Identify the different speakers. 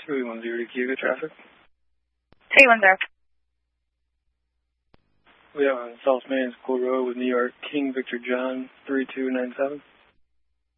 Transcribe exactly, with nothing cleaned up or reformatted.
Speaker 1: three one zero to Cuba traffic.
Speaker 2: three one zero.
Speaker 1: We have on South Main School Road with New York King Victor John three two nine seven.